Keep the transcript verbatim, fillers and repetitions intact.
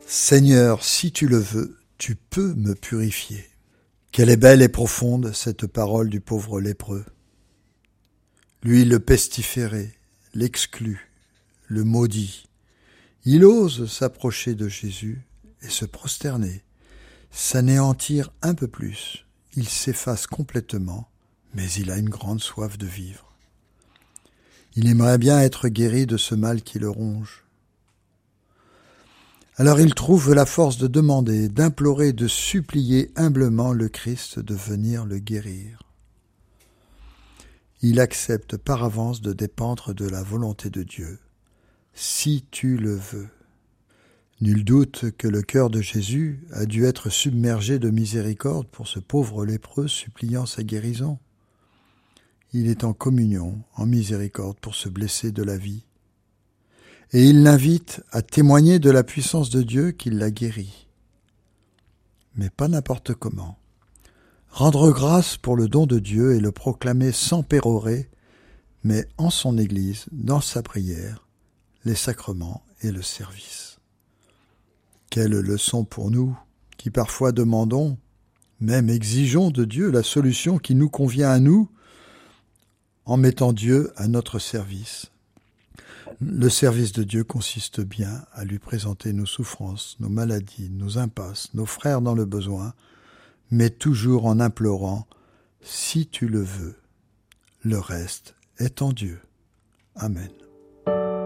Seigneur, si tu le veux, tu peux me purifier. Quelle est belle et profonde cette parole du pauvre lépreux. Lui, le pestiféré, l'exclut, le maudit. Il ose s'approcher de Jésus et se prosterner, s'anéantir un peu plus. Il s'efface complètement, mais il a une grande soif de vivre. Il aimerait bien être guéri de ce mal qui le ronge. Alors il trouve la force de demander, d'implorer, de supplier humblement le Christ de venir le guérir. Il accepte par avance de dépendre de la volonté de Dieu, si tu le veux. Nul doute que le cœur de Jésus a dû être submergé de miséricorde pour ce pauvre lépreux suppliant sa guérison. Il est en communion, en miséricorde pour ce blessé de la vie. Et il l'invite à témoigner de la puissance de Dieu qui l'a guéri. Mais pas n'importe comment. Rendre grâce pour le don de Dieu et le proclamer sans pérorer, mais en son Église, dans sa prière, les sacrements et le service. Quelle leçon pour nous, qui parfois demandons, même exigeons de Dieu la solution qui nous convient à nous, en mettant Dieu à notre service. Le service de Dieu consiste bien à lui présenter nos souffrances, nos maladies, nos impasses, nos frères dans le besoin, mais toujours en implorant « si tu le veux ». Le reste est en Dieu. Amen.